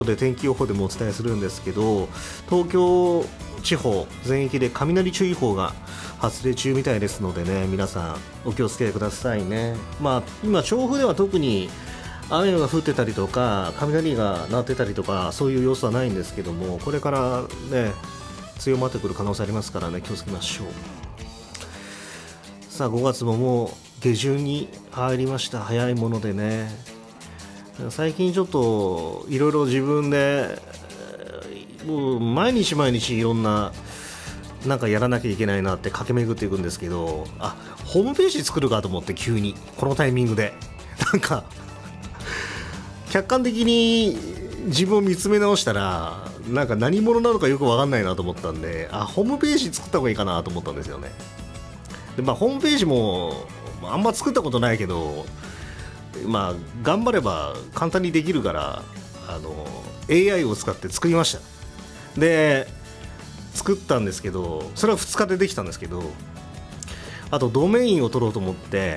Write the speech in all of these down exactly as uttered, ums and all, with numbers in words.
で天気予報でもお伝えするんですけど、東京地方全域で雷注意報が発令中みたいですのでね、皆さんお気をつけくださいね。まあ今調布では特に雨が降ってたりとか雷が鳴ってたりとかそういう様子はないんですけども、これからね強まってくる可能性ありますからね、気をつけましょう。さあごがつももう下旬に入りました。早いものでね、最近ちょっといろいろ自分でもう毎日毎日いろんななんかやらなきゃいけないなって駆け巡っていくんですけど、あ、ホームページ作るかと思って、急にこのタイミングでなんか客観的に自分を見つめ直したら、なんか何者なのかよく分かんないなと思ったんで、あ、ホームページ作った方がいいかなと思ったんですよね。で、まあ、ホームページもあんま作ったことないけど、まあ頑張れば簡単にできるから、あの エーアイ を使って作りました。で作ったんですけど、それはふつかでできたんですけど、あとドメインを取ろうと思って、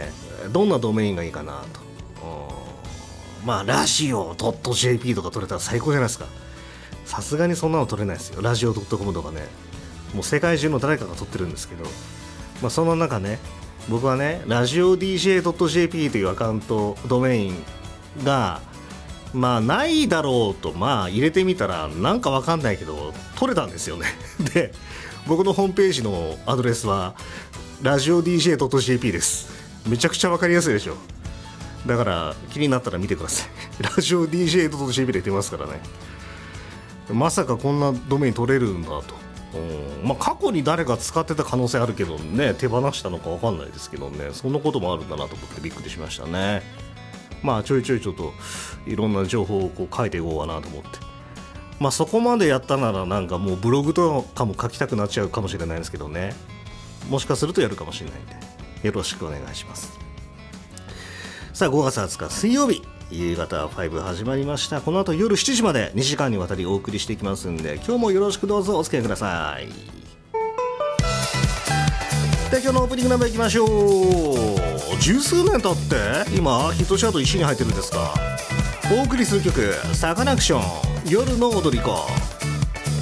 どんなドメインがいいかなと、まあラジオ .jp とか取れたら最高じゃないですか。さすがにそんなの取れないですよ、ラジオ .com とかね。もう世界中の誰かが取ってるんですけど、まあその中ね、僕はねラジオ ディージェー ドット ジェーピー というアカウントドメインがまあないだろうと、まあ入れてみたらなんかわかんないけど取れたんですよね。で僕のホームページのアドレスはラジオ ディージェー ドット ジェーピー です。めちゃくちゃわかりやすいでしょ。だから気になったら見てください。ラジオ ディージェー ドット ジェーピー で出ますからね。まさかこんなドメイン取れるんだと。うん、まあ、過去に誰か使ってた可能性あるけどね、手放したのか分かんないですけどね、そんなこともあるんだなと思ってびっくりしましたね。まあちょいちょいちょっといろんな情報をこう書いていこうかなと思って、まあそこまでやったならなんかもうブログとかも書きたくなっちゃうかもしれないですけどね、もしかするとやるかもしれないんでよろしくお願いします。さあごがつはつか水曜日、夕方ご始まりました。この後夜しちじまでにじかんにわたりお送りしていきますんで、今日もよろしくどうぞお付き合いください。で今日のオープニングナンバーいきましょう。十数年経って今ヒットチャートいちいに入ってるんですが、お送りする曲サカナクション夜の踊り子。